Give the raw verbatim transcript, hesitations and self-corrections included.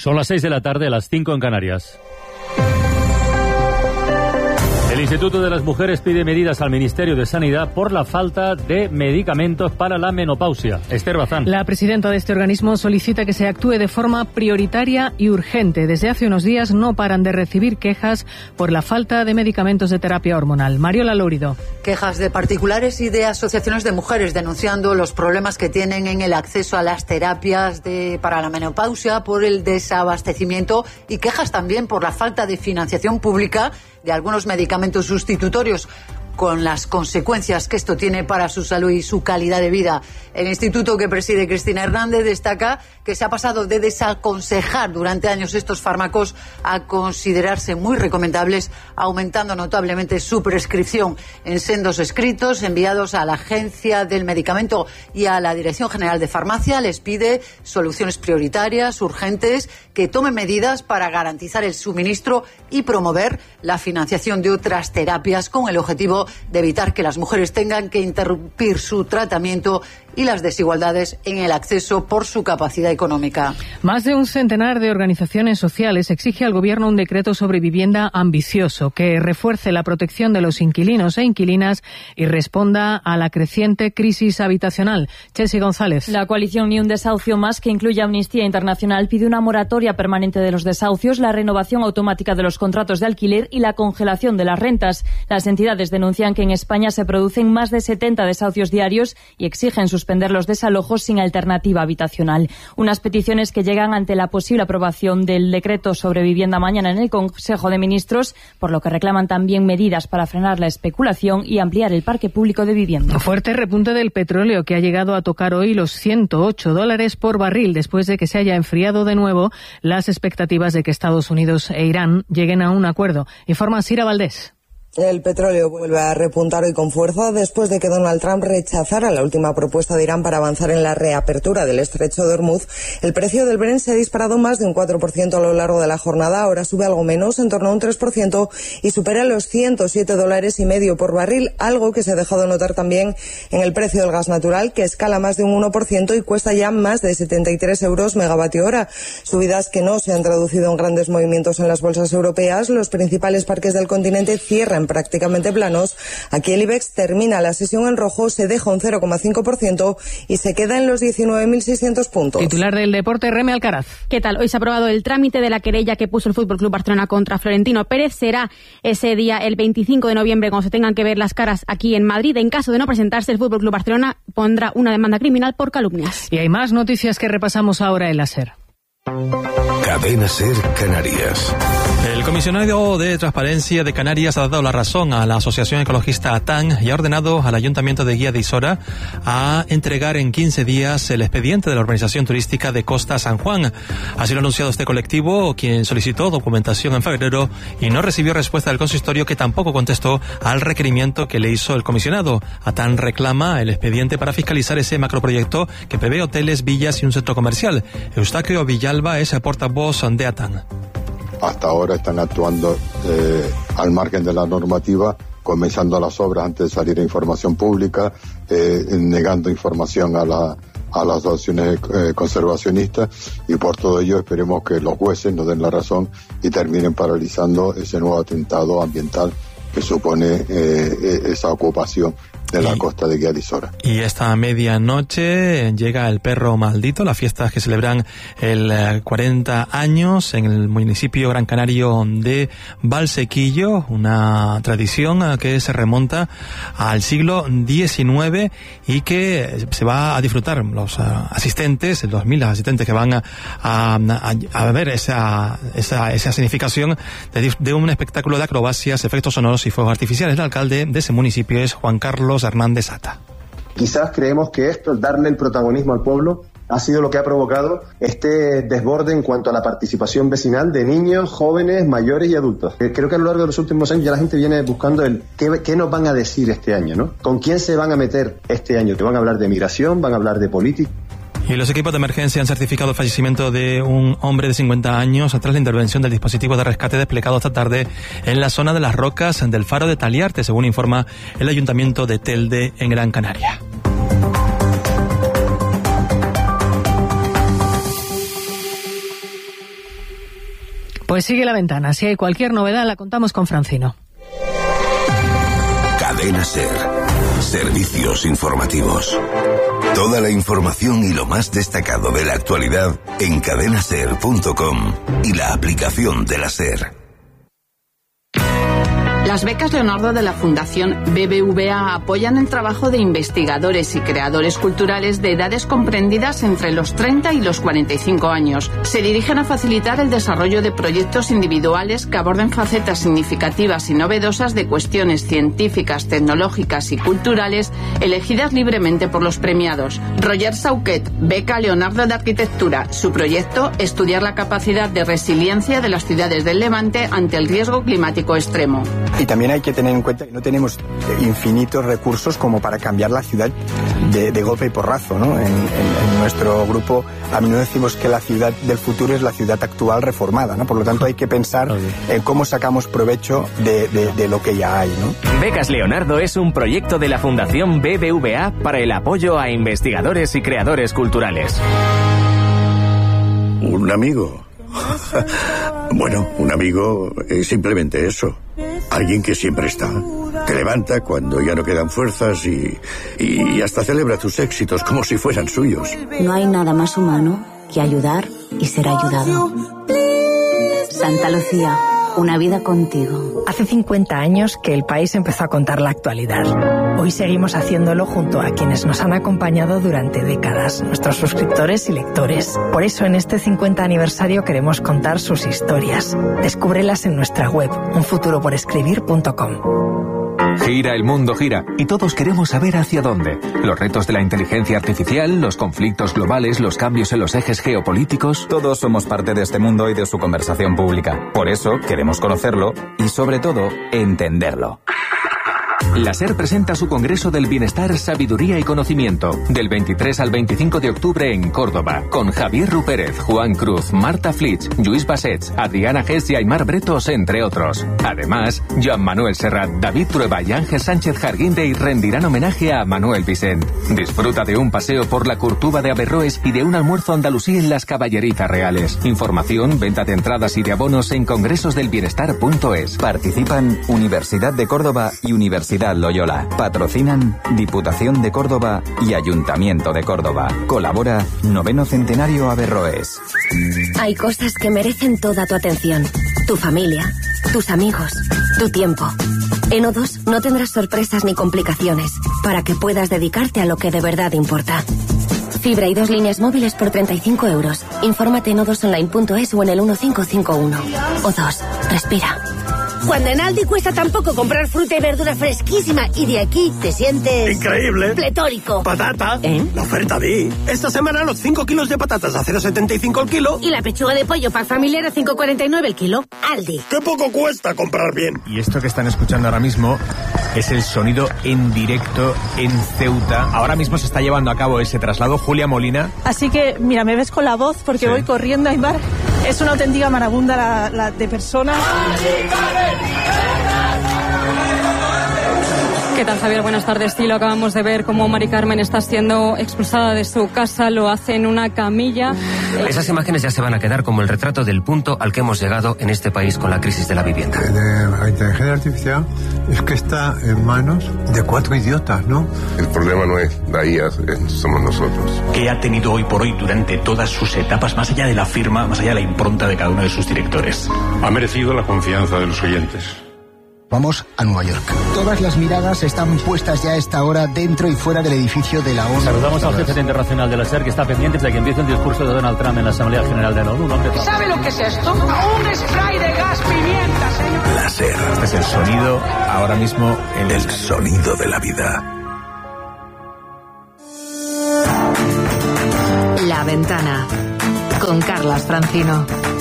Son las seis de la tarde, las cinco en Canarias. El Instituto de las Mujeres pide medidas al Ministerio de Sanidad por la falta de medicamentos para la menopausia. Esther Bazán. La presidenta de este organismo solicita que se actúe de forma prioritaria y urgente. Desde hace unos días no paran de recibir quejas por la falta de medicamentos de terapia hormonal. Mariola Lourido. Quejas de particulares y de asociaciones de mujeres denunciando los problemas que tienen en el acceso a las terapias de, para la menopausia por el desabastecimiento y quejas también por la falta de financiación pública de algunos medicamentos sustitutorios, con las consecuencias que esto tiene para su salud y su calidad de vida. El instituto que preside Cristina Hernández destaca que se ha pasado de desaconsejar durante años estos fármacos a considerarse muy recomendables, aumentando notablemente su prescripción. En sendos escritos enviados a la Agencia del Medicamento y a la Dirección General de Farmacia les pide soluciones prioritarias, urgentes, que tomen medidas para garantizar el suministro y promover la financiación de otras terapias con el objetivo de evitar que las mujeres tengan que interrumpir su tratamiento y las desigualdades en el acceso por su capacidad económica. Más de un centenar de organizaciones sociales exige al Gobierno un decreto sobre vivienda ambicioso que refuerce la protección de los inquilinos e inquilinas y responda a la creciente crisis habitacional. Chelsea González. La coalición Ni un desahucio más, que incluye Amnistía Internacional, pide una moratoria permanente de los desahucios, la renovación automática de los contratos de alquiler y la congelación de las rentas. Las entidades denuncian que en España se producen más de setenta desahucios diarios y exigen sus suspender los desalojos sin alternativa habitacional. Unas peticiones que llegan ante la posible aprobación del decreto sobre vivienda mañana en el Consejo de Ministros, por lo que reclaman también medidas para frenar la especulación y ampliar el parque público de vivienda. Fuerte repunte del petróleo, que ha llegado a tocar hoy los ciento ocho dólares por barril, después de que se haya enfriado de nuevo las expectativas de que Estados Unidos e Irán lleguen a un acuerdo. Informa Sira Valdés. El petróleo vuelve a repuntar hoy con fuerza después de que Donald Trump rechazara la última propuesta de Irán para avanzar en la reapertura del estrecho de Hormuz. El precio del Brent se ha disparado más de un cuatro por ciento a lo largo de la jornada. Ahora sube algo menos, en torno a un tres por ciento, y supera los ciento siete dólares y medio por barril, algo que se ha dejado notar también en el precio del gas natural, que escala más de un uno por ciento y cuesta ya más de setenta y tres euros megavatio hora. Subidas que no se han traducido en grandes movimientos en las bolsas europeas. Los principales parques del continente cierran prácticamente planos. Aquí el IBEX termina la sesión en rojo, se deja un cero coma cinco por ciento y se queda en los diecinueve mil seiscientos puntos. Titular del deporte, Reme Alcaraz. ¿Qué tal? Hoy se ha aprobado el trámite de la querella que puso el F C Barcelona contra Florentino Pérez. Será ese día, el veinticinco de noviembre, cuando se tengan que ver las caras aquí en Madrid. En caso de no presentarse, el F C Barcelona pondrá una demanda criminal por calumnias. Y hay más noticias que repasamos ahora en la SER. Cadena SER Canarias. El comisionado de Transparencia de Canarias ha dado la razón a la Asociación Ecologista ATAN y ha ordenado al Ayuntamiento de Guía de Isora a entregar en quince días el expediente de la Organización Turística de Costa San Juan. Así lo ha anunciado este colectivo, quien solicitó documentación en febrero y no recibió respuesta del consistorio, que tampoco contestó al requerimiento que le hizo el comisionado. ATAN reclama el expediente para fiscalizar ese macroproyecto que prevé hoteles, villas y un centro comercial. Eustaquio Villalba es el portavoz de ATAN. Hasta ahora están actuando eh, al margen de la normativa, comenzando las obras antes de salir a información pública, eh, negando información a, la, a las asociaciones eh, conservacionistas, y por todo ello esperemos que los jueces nos den la razón y terminen paralizando ese nuevo atentado ambiental que supone eh, esa ocupación de la y, costa de Guía de Isora. Y esta medianoche llega el Perro Maldito, las fiestas que celebran el cuarenta años en el municipio gran canario de Valsequillo, una tradición que se remonta al siglo diecinueve y que se va a disfrutar los asistentes, los mil asistentes que van a, a, a ver esa, esa, esa significación de, de un espectáculo de acrobacias, efectos sonoros y fuegos artificiales. El alcalde de ese municipio es Juan Carlos Hernández Ata. Quizás creemos que esto, el darle el protagonismo al pueblo, ha sido lo que ha provocado este desborde en cuanto a la participación vecinal de niños, jóvenes, mayores y adultos. Creo que a lo largo de los últimos años ya la gente viene buscando el qué, qué nos van a decir este año, ¿no? ¿Con quién se van a meter este año? ¿Que van a hablar de migración? ¿Van a hablar de política? Y los equipos de emergencia han certificado el fallecimiento de un hombre de cincuenta años tras la intervención del dispositivo de rescate desplegado esta tarde en la zona de las rocas del faro de Taliarte, según informa el Ayuntamiento de Telde, en Gran Canaria. Pues sigue La Ventana. Si hay cualquier novedad, la contamos con Francino. Cadena SER. Servicios informativos. Toda la información y lo más destacado de la actualidad en cadena ser punto com y la aplicación de la SER. Las becas Leonardo de la Fundación B B V A apoyan el trabajo de investigadores y creadores culturales de edades comprendidas entre los treinta y los cuarenta y cinco años. Se dirigen a facilitar el desarrollo de proyectos individuales que aborden facetas significativas y novedosas de cuestiones científicas, tecnológicas y culturales elegidas libremente por los premiados. Roger Sauquet, beca Leonardo de Arquitectura. Su proyecto, estudiar la capacidad de resiliencia de las ciudades del Levante ante el riesgo climático extremo. Y también hay que tener en cuenta que no tenemos infinitos recursos como para cambiar la ciudad de, de golpe y porrazo, ¿no? En, en, en nuestro grupo a menudo decimos que la ciudad del futuro es la ciudad actual reformada, ¿no? Por lo tanto hay que pensar en cómo sacamos provecho de, de, de lo que ya hay, ¿no? Becas Leonardo es un proyecto de la Fundación B B V A para el apoyo a investigadores y creadores culturales. Un amigo. Bueno, un amigo es simplemente eso. Alguien que siempre está. Te levanta cuando ya no quedan fuerzas y, y hasta celebra tus éxitos como si fueran suyos. No hay nada más humano que ayudar y ser ayudado. Santa Lucía, una vida contigo. Hace cincuenta años que El País empezó a contar la actualidad. Hoy seguimos haciéndolo junto a quienes nos han acompañado durante décadas, nuestros suscriptores y lectores. Por eso en este cincuenta aniversario queremos contar sus historias. Descúbrelas en nuestra web, un futuro por escribir punto com. Gira, el mundo gira, y todos queremos saber hacia dónde. Los retos de la inteligencia artificial, los conflictos globales, los cambios en los ejes geopolíticos. Todos somos parte de este mundo y de su conversación pública. Por eso queremos conocerlo y, sobre todo, entenderlo. La SER presenta su Congreso del Bienestar, Sabiduría y Conocimiento, del veintitrés al veinticinco de octubre en Córdoba, con Javier Rupérez, Juan Cruz, Marta Flitsch, Lluís Bassets, Adriana Gess y Aymar Bretos, entre otros. Además, Joan Manuel Serrat, David Trueba y Ángel Sánchez Jarguindey rendirán homenaje a Manuel Vicent. Disfruta de un paseo por la Curtuba de Averroes y de un almuerzo andalusí en las Caballerizas Reales. Información, venta de entradas y de abonos en congresosdelbienestar punto es. Participan Universidad de Córdoba y Universidad Loyola. Patrocinan Diputación de Córdoba y Ayuntamiento de Córdoba. Colabora Noveno Centenario Averroes. Hay cosas que merecen toda tu atención. Tu familia, tus amigos, tu tiempo. En O dos no tendrás sorpresas ni complicaciones para que puedas dedicarte a lo que de verdad importa. Fibra y dos líneas móviles por treinta y cinco euros. Infórmate en o dos online punto es o en el uno cinco cinco uno. O dos, respira. Cuando en Aldi cuesta tan poco comprar fruta y verdura fresquísima y de aquí te sientes... ¡increíble! ¡Pletórico! ¡Patata! ¿Eh? La oferta di. Esta semana los cinco kilos de patatas a cero coma setenta y cinco el kilo. Y la pechuga de pollo para familiar a cinco coma cuarenta y nueve el kilo. Aldi. ¡Qué poco cuesta comprar bien! Y esto que están escuchando ahora mismo es el sonido en directo en Ceuta. Ahora mismo se está llevando a cabo ese traslado. Julia Molina. Así que, mira, me ves con la voz porque sí. Voy corriendo, Aymar. Es una auténtica marabunda la, la de personas. ¿Qué tal, Javier? Buenas tardes. Sí, lo acabamos de ver cómo Mari Carmen está siendo expulsada de su casa, lo hace en una camilla. Esas imágenes ya se van a quedar como el retrato del punto al que hemos llegado en este país con la crisis de la vivienda. La inteligencia artificial es que está en manos de cuatro idiotas, ¿no? El problema no es la I A, somos nosotros. ¿Qué ha tenido hoy por hoy durante todas sus etapas, más allá de la firma, más allá de la impronta de cada uno de sus directores? Ha merecido la confianza de los oyentes. Vamos a Nueva York. Todas las miradas están puestas ya a esta hora dentro y fuera del edificio de la ONU. Saludamos al jefe internacional de la SER, que está pendiente de que empiece un discurso de Donald Trump en la Asamblea General de la ONU. ¿Sabe lo que es esto? Un spray de gas pimienta, señor. La SER. Este es el sonido ahora mismo. En el sonido de la vida. La Ventana con Carlas Francino.